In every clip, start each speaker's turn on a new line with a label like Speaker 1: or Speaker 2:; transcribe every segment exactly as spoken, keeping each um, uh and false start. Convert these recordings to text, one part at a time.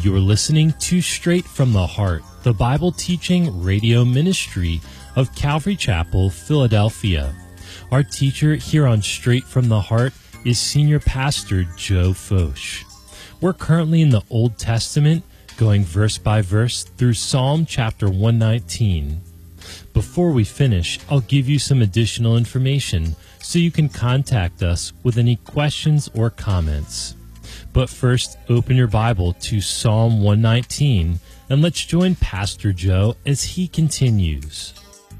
Speaker 1: You're listening to Straight from the Heart, the Bible teaching radio ministry of Calvary Chapel, Philadelphia. Our teacher here on Straight from the Heart is Senior Pastor Joe Focht. We're currently in the Old Testament, going verse by verse through Psalm chapter one nineteen. Before we finish, I'll give you some additional information so you can contact us with any questions or comments. But first, open your Bible to Psalm one nineteen, and let's join Pastor Joe as he continues.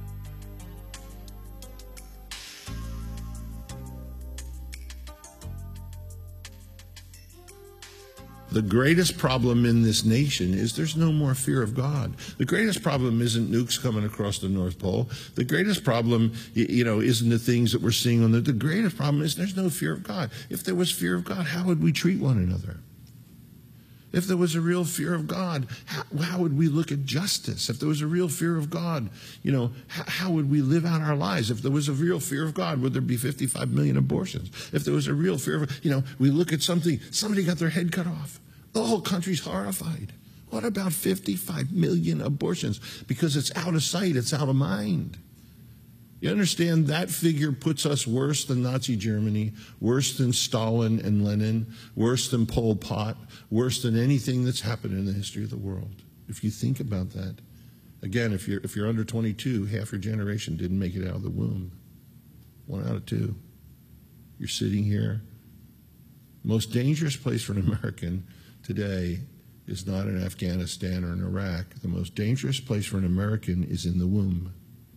Speaker 2: The greatest problem in this nation is there's no more fear of God. The greatest problem isn't nukes coming across the North Pole. The greatest problem, you know, isn't the things that we're seeing on the... The greatest problem is there's no fear of God. If there was fear of God, how would we treat one another? If there was a real fear of God, how, how would we look at justice? If there was a real fear of God, you know, how, how would we live out our lives? If there was a real fear of God, would there be fifty-five million abortions? If there was a real fear of, you know, we look at something, somebody got their head cut off. The whole country's horrified. What about fifty-five million abortions? Because it's out of sight, it's out of mind. You understand that figure puts us worse than Nazi Germany, worse than Stalin and Lenin, worse than Pol Pot, worse than anything that's happened in the history of the world. If you think about that, again, if you're if you're under twenty-two, half your generation didn't make it out of the womb. One out of two. You're sitting here. Most dangerous place for an American today is not in Afghanistan or in Iraq. The most dangerous place for an American is in the womb.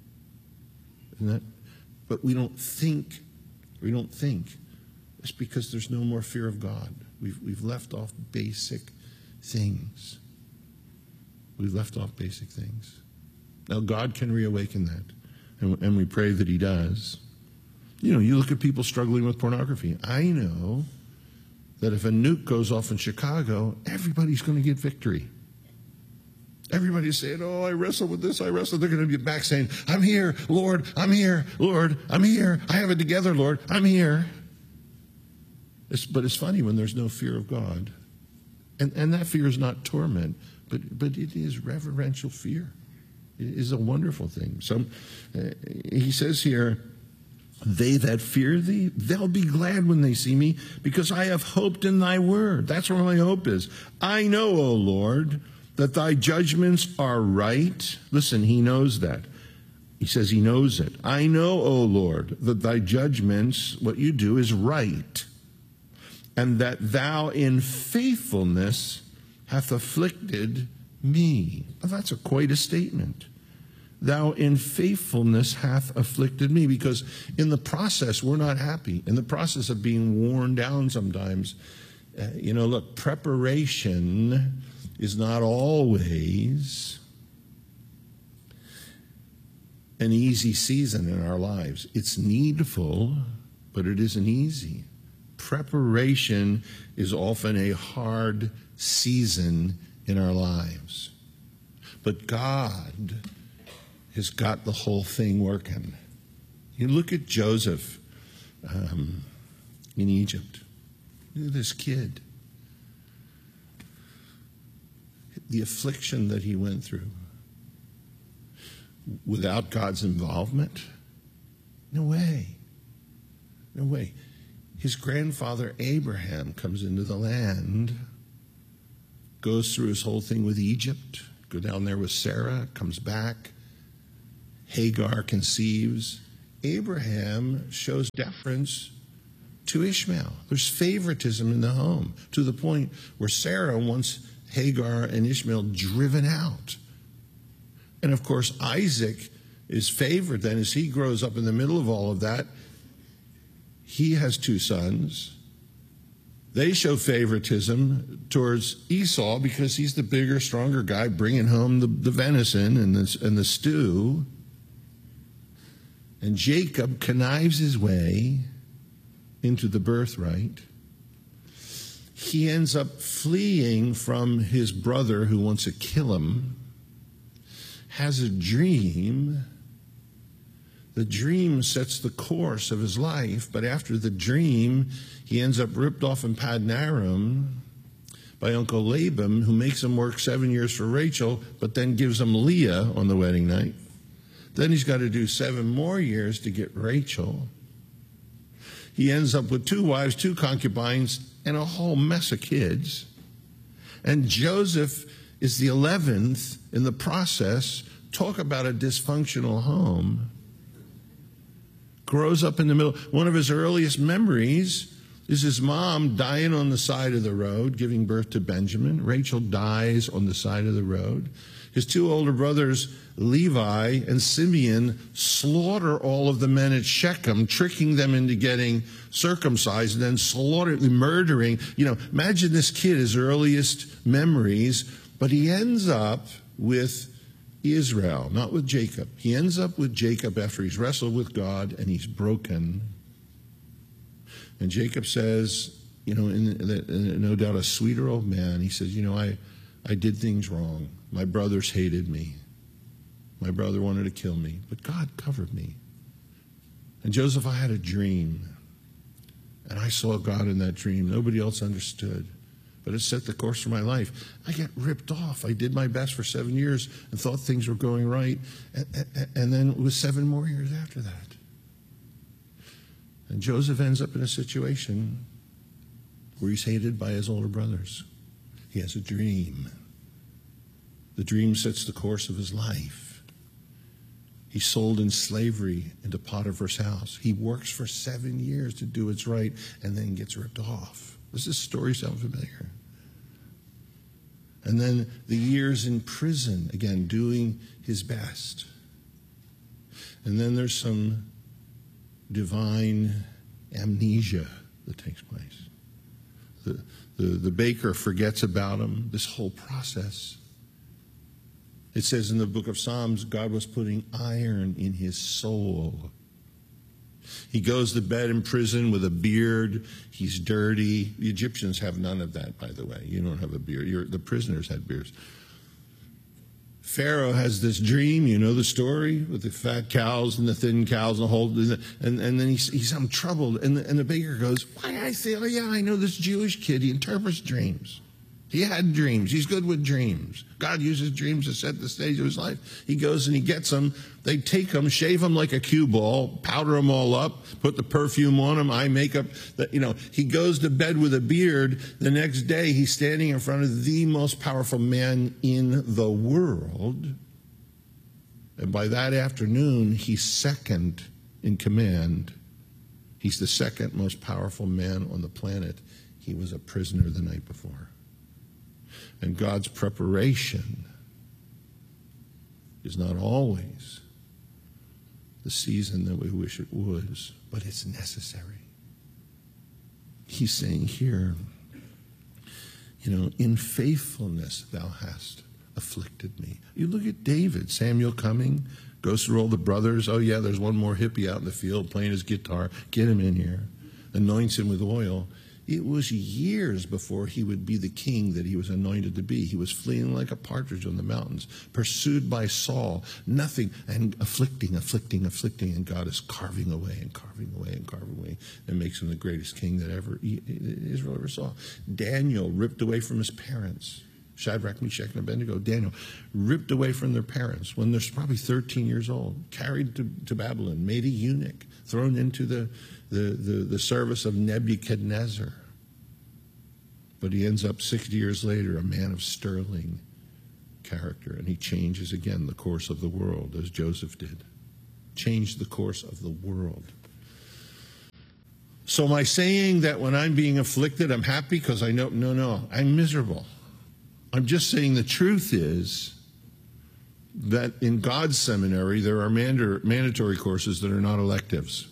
Speaker 2: Isn't that? But we don't think, we don't think. It's because there's no more fear of God. We've, we've left off basic things. We've left off basic things. Now, God can reawaken that, and, and we pray that he does. You know, you look at people struggling with pornography. I know that if a nuke goes off in Chicago, everybody's going to get victory. Everybody's saying, oh, I wrestle with this, I wrestle. They're going to be back saying, I'm here, Lord, I'm here, Lord, I'm here. I have it together, Lord, I'm here. It's, but it's funny when there's no fear of God. And, and that fear is not torment, but, but it is reverential fear. It is a wonderful thing. So uh, he says here, they that fear thee, they'll be glad when they see me, because I have hoped in thy word. That's where my hope is. I know, O Lord, that thy judgments are right. Listen, he knows that. He says he knows it. I know, O Lord, that thy judgments, what you do, is right, and that thou in faithfulness hath afflicted me. Well, that's a, quite a statement. Thou in faithfulness hath afflicted me. Because in the process, we're not happy. In the process of being worn down sometimes, uh, you know, look, preparation is not always an easy season in our lives. It's needful, but it isn't easy. Preparation is often a hard season in our lives. But God has got the whole thing working. You look at Joseph um, in Egypt. Look at this kid. The affliction that he went through. Without God's involvement? No way. No way. His grandfather Abraham comes into the land, goes through his whole thing with Egypt, go down there with Sarah, comes back. Hagar conceives. Abraham shows deference to Ishmael. There's favoritism in the home, to the point where Sarah wants Hagar and Ishmael driven out. And of course, Isaac is favored then as he grows up in the middle of all of that. He has two sons. They show favoritism towards Esau because he's the bigger, stronger guy bringing home the, the venison and the, and the stew. And Jacob connives his way into the birthright. He ends up fleeing from his brother who wants to kill him, has a dream. The dream sets the course of his life, but after the dream, he ends up ripped off in Padanaram by Uncle Laban, who makes him work seven years for Rachel, but then gives him Leah on the wedding night. Then he's got to do seven more years to get Rachel. He ends up with two wives, two concubines, and a whole mess of kids. And Joseph is the eleventh in the process. Talk about a dysfunctional home. Grows up in the middle. One of his earliest memories is his mom dying on the side of the road, giving birth to Benjamin. Rachel dies on the side of the road. His two older brothers, Levi and Simeon, slaughter all of the men at Shechem, tricking them into getting circumcised, and then slaughtering, murdering. You know, imagine this kid, his earliest memories, but he ends up with Israel, not with Jacob. He ends up with Jacob after he's wrestled with God and he's broken. And Jacob says, you know, in, in, no doubt a sweeter old man, he says, you know, I, I did things wrong. My brothers hated me. My brother wanted to kill me, but God covered me. And Joseph, I had a dream, and I saw God in that dream. Nobody else understood, but it set the course for my life. I get ripped off. I did my best for seven years and thought things were going right, and, and, and then it was seven more years after that. And Joseph ends up in a situation where he's hated by his older brothers. He has a dream. The dream sets the course of his life. He's sold in slavery into Potiphar's house. He works for seven years to do what's right and then gets ripped off. Does this story sound familiar? And then the years in prison, again, doing his best. And then there's some divine amnesia that takes place. The, the, the baker forgets about him, this whole process. It says in the book of Psalms, God was putting iron in his soul. He goes to bed in prison with a beard. He's dirty. The Egyptians have none of that, by the way. You don't have a beard. You're, the prisoners had beards. Pharaoh has this dream, you know the story, with the fat cows and the thin cows and the whole, and, and then he's, he's I'm troubled. And the, and the baker goes, why? I say, oh yeah, I know this Jewish kid. He interprets dreams. He had dreams. He's good with dreams. God uses dreams to set the stage of his life. He goes and he gets them. They take them, shave them like a cue ball, powder them all up, put the perfume on them, eye makeup. You know, he goes to bed with a beard. The next day, he's standing in front of the most powerful man in the world. And by that afternoon, he's second in command. He's the second most powerful man on the planet. He was a prisoner the night before. And God's preparation is not always the season that we wish it was, but it's necessary. He's saying here, you know, in faithfulness thou hast afflicted me. You look at David, Samuel coming, goes through all the brothers. Oh yeah, there's one more hippie out in the field playing his guitar. Get him in here. Anoints him with oil. It was years before he would be the king that he was anointed to be. He was fleeing like a partridge on the mountains, pursued by Saul, nothing, and afflicting, afflicting, afflicting, and God is carving away and carving away and carving away and makes him the greatest king that ever Israel ever saw. Daniel ripped away from his parents. Shadrach, Meshach, and Abednego. Daniel ripped away from their parents when they're probably thirteen years old, carried to, to Babylon, made a eunuch, thrown into the, the, the, the service of Nebuchadnezzar. But he ends up sixty years later, a man of sterling character, and he changes again the course of the world, as Joseph did. Changed the course of the world. So am I saying that when I'm being afflicted, I'm happy because I know, no, no, I'm miserable. I'm just saying the truth is that in God's seminary, there are mandatory courses that are not electives.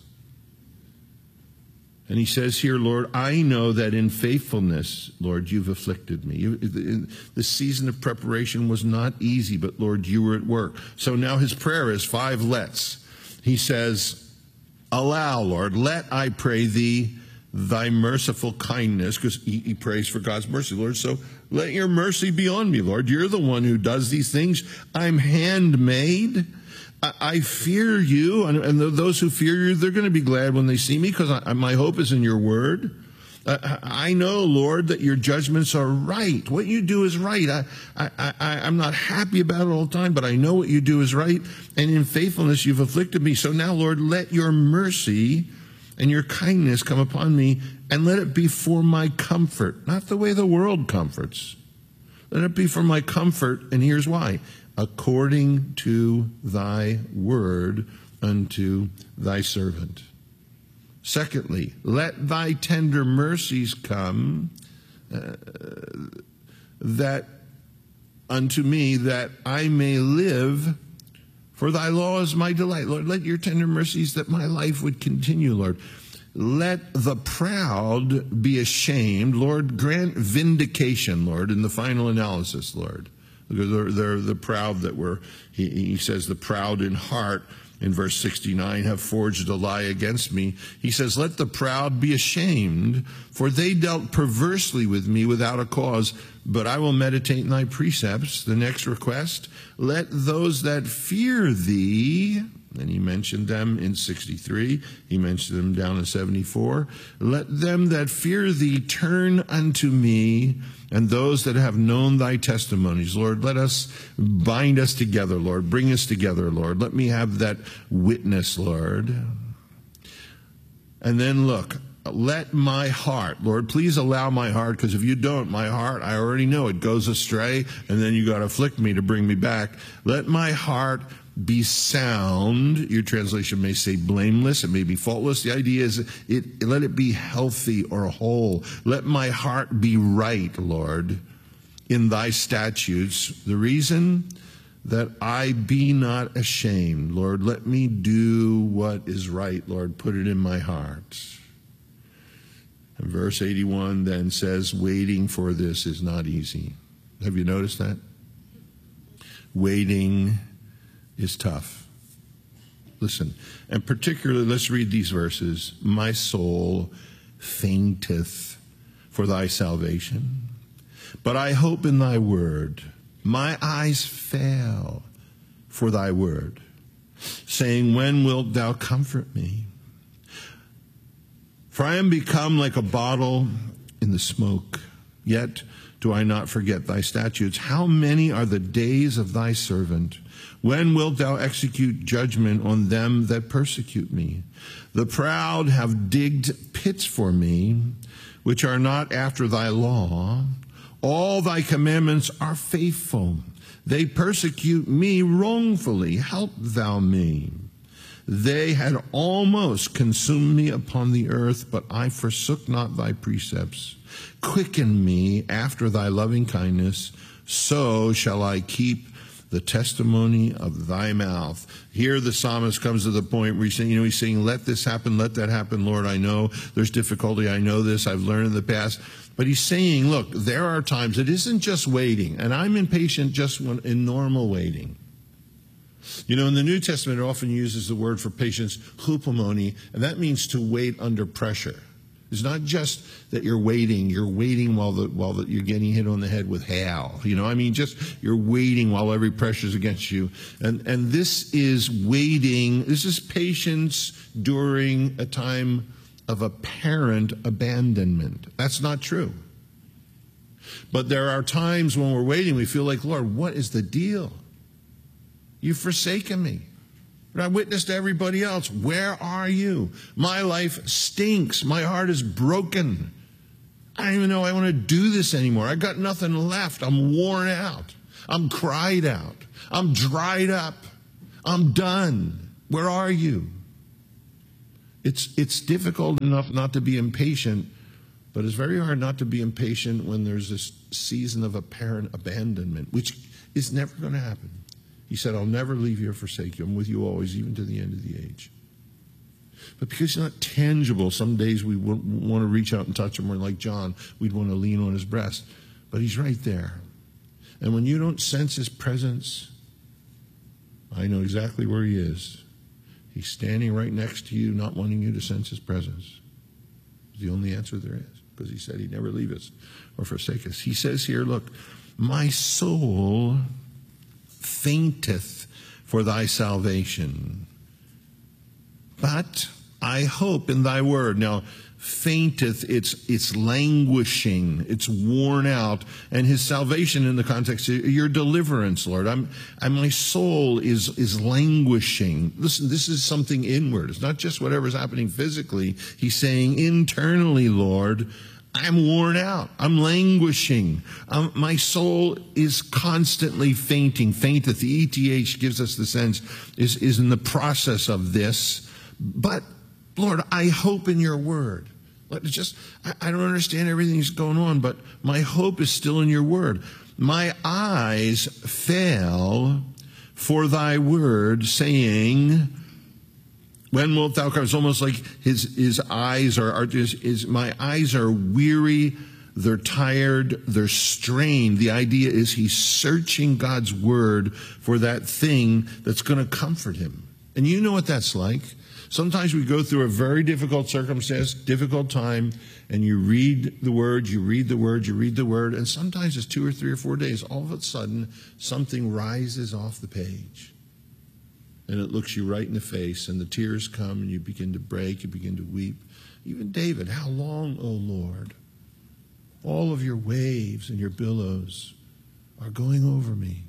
Speaker 2: And he says here, Lord, I know that in faithfulness, Lord, you've afflicted me. You, the, the season of preparation was not easy, but Lord, you were at work. So now his prayer is five lets. He says, allow, Lord, let, I pray thee, thy merciful kindness, because he, he prays for God's mercy, Lord. So let your mercy be on me, Lord. You're the one who does these things. I'm handmade. I, I fear you, and, and those who fear you, they're going to be glad when they see me, because my hope is in your word. Uh, I know, Lord, that your judgments are right. What you do is right. I, I, I, I'm not happy about it all the time, but I know what you do is right. And in faithfulness, you've afflicted me. So now, Lord, let your mercy and your kindness come upon me, and let it be for my comfort, not the way the world comforts. Let it be for my comfort, and here's why. According to thy word unto thy servant. Secondly, let thy tender mercies come uh, that unto me, that I may live, for thy law is my delight. Lord, let your tender mercies, that my life would continue, Lord. Let the proud be ashamed. Lord, grant vindication, Lord, in the final analysis, Lord. Because they're, they're the proud that were, he, he says, the proud in heart, in verse sixty-nine, have forged a lie against me. He says, let the proud be ashamed, for they dealt perversely with me without a cause, but I will meditate in thy precepts. The next request, let those that fear thee, and he mentioned them in sixty-three, he mentioned them down in seventy-four, let them that fear thee turn unto me, and those that have known thy testimonies. Lord, let us bind us together, Lord. Bring us together, Lord. Let me have that witness, Lord. And then look, let my heart, Lord, please allow my heart, because if you don't, my heart, I already know it goes astray, and then you got to afflict me to bring me back. Let my heart be sound. Your translation may say blameless. It may be faultless. The idea is it, let it be healthy or whole. Let my heart be right, Lord, in thy statutes. The reason that I be not ashamed, Lord, let me do what is right, Lord. Put it in my heart. And verse eighty-one then says, waiting for this is not easy. Have you noticed that? Waiting is tough. Listen, and particularly, let's read these verses. My soul fainteth for thy salvation, but I hope in thy word. My eyes fail for thy word, saying, when wilt thou comfort me? For I am become like a bottle in the smoke, yet do I not forget thy statutes. How many are the days of thy servant? When wilt thou execute judgment on them that persecute me? The proud have digged pits for me, which are not after thy law. All thy commandments are faithful. They persecute me wrongfully. Help thou me. They had almost consumed me upon the earth, but I forsook not thy precepts. Quicken me after thy loving kindness, so shall I keep the testimony of thy mouth. Here the psalmist comes to the point where he's saying, you know, he's saying, let this happen, let that happen, Lord. I know there's difficulty. I know this. I've learned in the past. But he's saying, look, there are times it isn't just waiting, and I'm impatient just when in normal waiting. You know, in the New Testament, it often uses the word for patience, hupomone, and that means to wait under pressure. It's not just that you're waiting, you're waiting while the while the, you're getting hit on the head with hail. You know, I mean, just you're waiting while every pressure's against you. And and this is waiting, this is patience during a time of apparent abandonment. That's not true. But there are times when we're waiting, we feel like, Lord, what is the deal? You've forsaken me. But I witnessed to everybody else. Where are you? My life stinks. My heart is broken. I don't even know I want to do this anymore. I got nothing left. I'm worn out. I'm cried out. I'm dried up. I'm done. Where are you? It's, it's difficult enough not to be impatient, but it's very hard not to be impatient when there's this season of apparent abandonment, which is never going to happen. He said, I'll never leave you or forsake you. I'm with you always, even to the end of the age. But because he's not tangible, some days we want to reach out and touch him, or like John, we'd want to lean on his breast. But he's right there. And when you don't sense his presence, I know exactly where he is. He's standing right next to you, not wanting you to sense his presence. It's the only answer there is, because he said he'd never leave us or forsake us. He says here, look, my soul fainteth for thy salvation, but I hope in thy word. Now, fainteth, it's it's languishing, it's worn out. And his salvation in the context of your deliverance, Lord. I'm, and my soul is is languishing. Listen, this is something inward. It's not just whatever's happening physically. He's saying internally, Lord, I'm worn out. I'm languishing. Um, my soul is constantly fainting. Fainteth, the E T H gives us the sense, is, is in the process of this. But, Lord, I hope in your word. Let it just, I, I don't understand everything that's going on, but my hope is still in your word. My eyes fail for thy word, saying, when wilt thou come? It's almost like his his eyes are, are just, is, my eyes are weary, they're tired, they're strained. The idea is he's searching God's word for that thing that's going to comfort him. And you know what that's like. Sometimes we go through a very difficult circumstance, difficult time, and you read the word, you read the word, you read the word, and sometimes it's two or three or four days. All of a sudden, something rises off the page. And it looks you right in the face, and the tears come, and you begin to break, you begin to weep. Even David, how long, O Lord? All of your waves and your billows are going over me.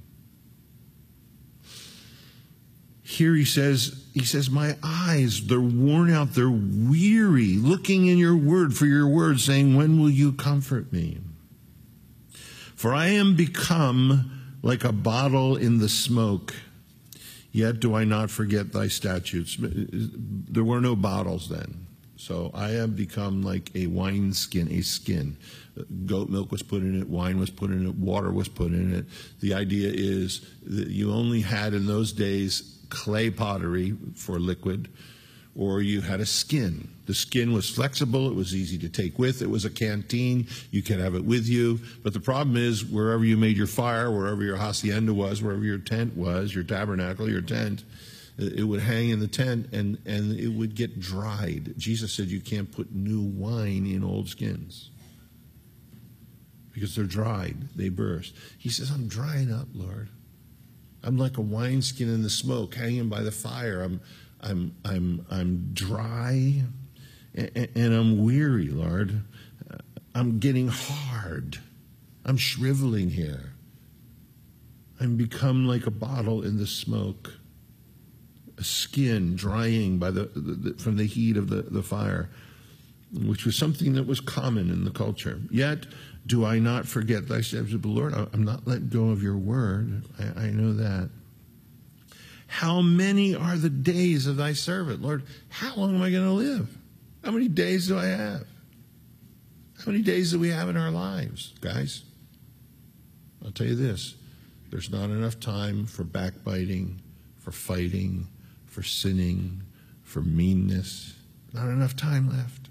Speaker 2: Here he says, he says, my eyes, they're worn out, they're weary, looking in your word for your word, saying, when will you comfort me? For I am become like a bottle in the smoke. Yet do I not forget thy statutes. There were no bottles then. So I have become like a wine skin, a skin. Goat milk was put in it, wine was put in it, water was put in it. The idea is that you only had in those days clay pottery for liquid, or you had a skin. The skin was flexible. It was easy to take with. It was a canteen. You could have it with you. But the problem is, wherever you made your fire, wherever your hacienda was, wherever your tent was, your tabernacle, your tent, it would hang in the tent and, and it would get dried. Jesus said you can't put new wine in old skins because they're dried. They burst. He says, I'm drying up, Lord. I'm like a wineskin in the smoke, hanging by the fire. I'm I'm I'm I'm dry and, and I'm weary, Lord. I'm getting hard. I'm shriveling here. I'm become like a bottle in the smoke, a skin drying by the, the, the from the heat of the, the fire, which was something that was common in the culture. Yet do I not forget thy steps, but Lord, I'm not letting go of your word. I, I know that. How many are the days of thy servant? Lord, how long am I going to live? How many days do I have? How many days do we have in our lives, guys? I'll tell you this. There's not enough time for backbiting, for fighting, for sinning, for meanness. Not enough time left.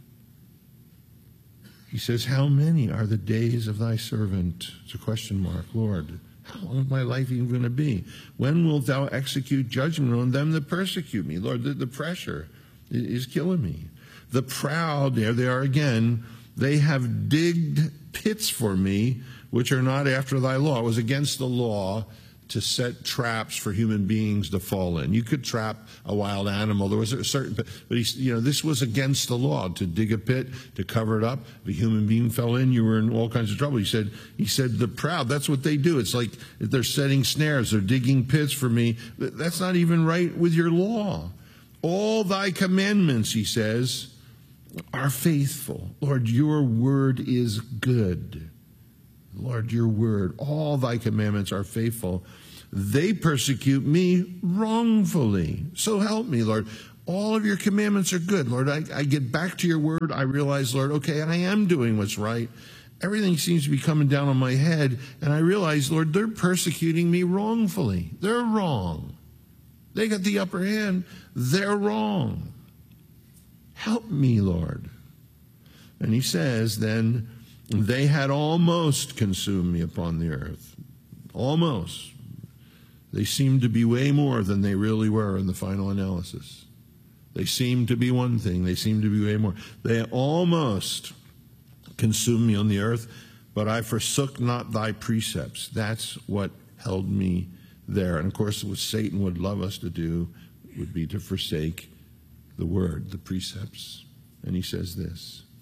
Speaker 2: He says, how many are the days of thy servant? It's a question mark. Lord, how long is my life even going to be? When wilt thou execute judgment on them that persecute me? Lord, the, the pressure is killing me. The proud, there they are again, they have digged pits for me, which are not after thy law. It was against the law to set traps for human beings to fall in. You could trap a wild animal. There was a certain, but, but he, you know, this was against the law to dig a pit, to cover it up. If a human being fell in, you were in all kinds of trouble. He said, he said, the proud, that's what they do. It's like they're setting snares. They're digging pits for me. That's not even right with your law. All thy commandments, he says, are faithful. Lord, your word is good. Lord, your word, all thy commandments are faithful. They persecute me wrongfully. So help me, Lord. All of your commandments are good. Lord, I, I get back to your word. I realize, Lord, okay, I am doing what's right. Everything seems to be coming down on my head. And I realize, Lord, they're persecuting me wrongfully. They're wrong. They got the upper hand. They're wrong. Help me, Lord. And he says then, they had almost consumed me upon the earth. Almost. They seemed to be way more than they really were in the final analysis. They seemed to be one thing. They seemed to be way more. They almost consumed me on the earth, but I forsook not thy precepts. That's what held me there. And of course, what Satan would love us to do would be to forsake the word, the precepts. And he says this,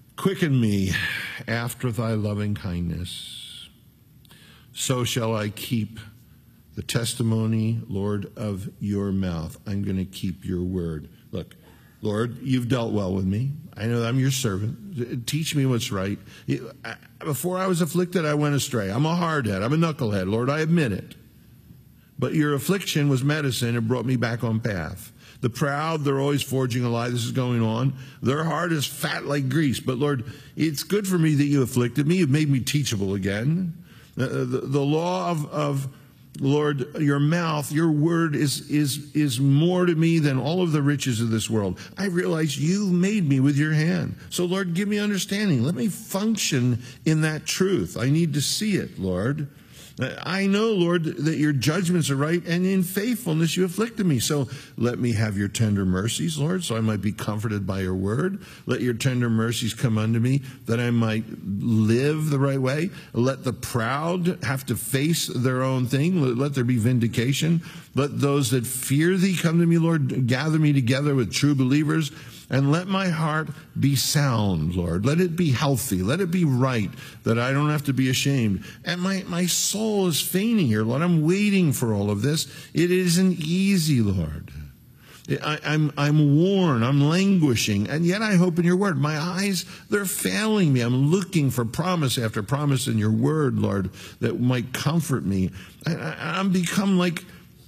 Speaker 2: Quicken me after thy loving kindness. So shall I keep the testimony, Lord, of your mouth. I'm going to keep your word. Look, Lord, you've dealt well with me. I know I'm your servant. Teach me what's right. Before I was afflicted, I went astray. I'm a hardhead. I'm a knucklehead. Lord, I admit it. But your affliction was medicine and brought me back on path. The proud, they're always forging a lie. This is going on. Their heart is fat like grease. But Lord, it's good for me that you afflicted me. You've made me teachable again. Uh, the, the law of, of, Lord, your mouth, your word is, is, is more to me than all of the riches of this world. I realize you made me with your hand. So Lord, give me understanding. Let me function in that truth. I need to see it, Lord. I know, Lord, that your judgments are right, and in faithfulness you afflicted me. So let me have your tender mercies, Lord, so I might be comforted by your word. Let your tender mercies come unto me, that I might live the right way. Let the proud have to face their own thing. Let there be vindication. Let those that fear thee come to me, Lord. Gather me together with true believers. And let my heart be sound, Lord. Let it be healthy. Let it be right, that I don't have to be ashamed. And my, my soul is fainting here, Lord. I'm waiting for all of this. It isn't easy, Lord. I, I'm, I'm worn. I'm languishing. And yet I hope in your word. My eyes, they're failing me. I'm looking for promise after promise in your word, Lord, that might comfort me. I, I, I'm become like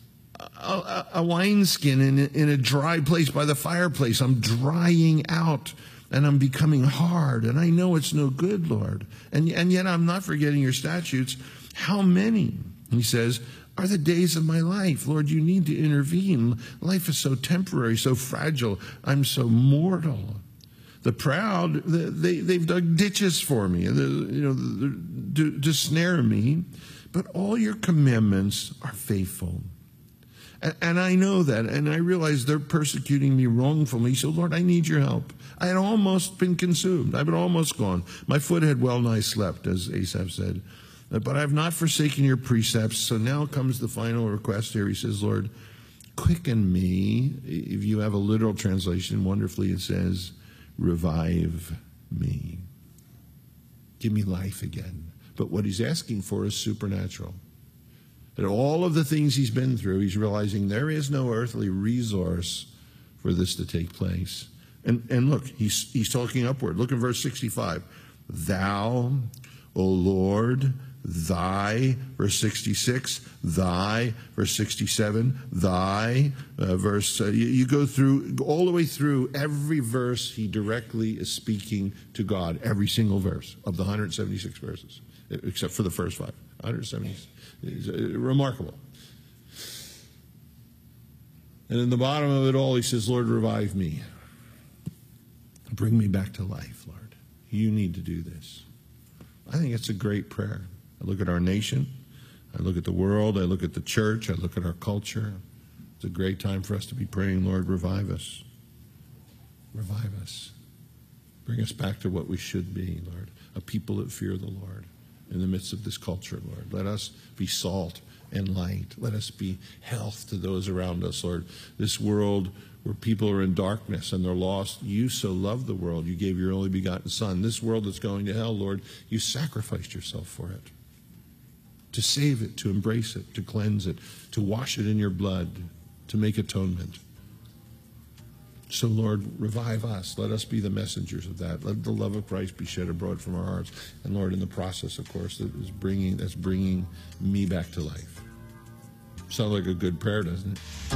Speaker 2: A, a wineskin in, in a dry place by the fireplace. I'm drying out and I'm becoming hard, and I know it's no good, Lord. And, and yet I'm not forgetting your statutes. How many, he says, are the days of my life? Lord, you need to intervene. Life is so temporary, so fragile. I'm so mortal. The proud, they, they've dug ditches for me, you know, to, to snare me. But all your commandments are faithful. And I know that, and I realize they're persecuting me wrongfully. So, Lord, I need your help. I had almost been consumed. I've been almost gone. My foot had well nigh slept, as Asaph said. But I have not forsaken your precepts. So now comes the final request here. He says, Lord, quicken me. If you have a literal translation, wonderfully it says, revive me. Give me life again. But what he's asking for is supernatural. That all of the things he's been through, he's realizing there is no earthly resource for this to take place. And, and look, he's, he's talking upward. Look in verse sixty-five. Thou, O Lord, thy, verse sixty-six, thy, verse sixty-seven, thy, uh, verse, uh, you, you go through, all the way through every verse, he directly is speaking to God, every single verse of the one hundred seventy-six verses, except for the first five, one hundred seventy-six. It's remarkable. And in the bottom of it all, he says, Lord, revive me. Bring me back to life, Lord. You need to do this. I think it's a great prayer. I look at our nation. I look at the world. I look at the church. I look at our culture. It's a great time for us to be praying, Lord, revive us. Revive us. Bring us back to what we should be, Lord. A people that fear the Lord. In the midst of this culture, Lord. Let us be salt and light. Let us be health to those around us, Lord. This world where people are in darkness and they're lost, you so loved the world. You gave your only begotten Son. This world that's going to hell, Lord, you sacrificed yourself for it. To save it, to embrace it, to cleanse it, to wash it in your blood, to make atonement. So, Lord, revive us. Let us be the messengers of that. Let the love of Christ be shed abroad from our hearts. And, Lord, in the process, of course, that is bringing, that's bringing me back to life. Sounds like a good prayer, doesn't it?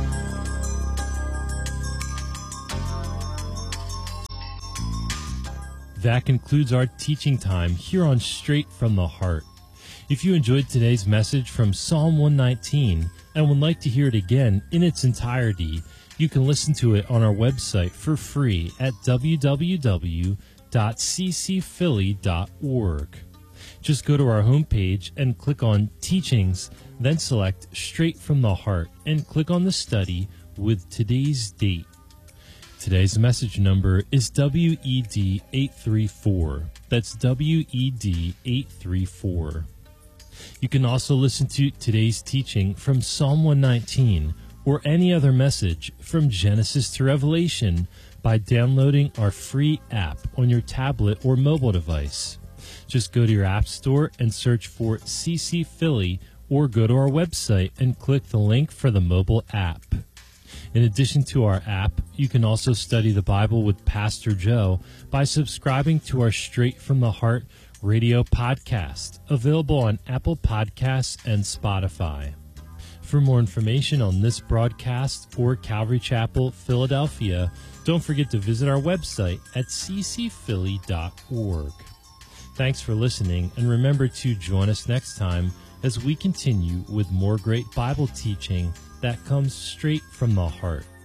Speaker 1: That concludes our teaching time here on Straight from the Heart. If you enjoyed today's message from Psalm one nineteen and would like to hear it again in its entirety, you can listen to it on our website for free at w w w dot c c philly dot org. Just go to our homepage and click on Teachings, then select Straight from the Heart and click on the study with today's date. Today's message number is W E D eight three four. That's W E D eight three four. You can also listen to today's teaching from Psalm one nineteen or any other message from Genesis to Revelation by downloading our free app on your tablet or mobile device. Just go to your app store and search for C C Philly, or go to our website and click the link for the mobile app. In addition to our app, you can also study the Bible with Pastor Joe by subscribing to our Straight from the Heart radio podcast, available on Apple Podcasts and Spotify. For more information on this broadcast or Calvary Chapel, Philadelphia, don't forget to visit our website at c c philly dot org. Thanks for listening, and remember to join us next time as we continue with more great Bible teaching that comes straight from the heart.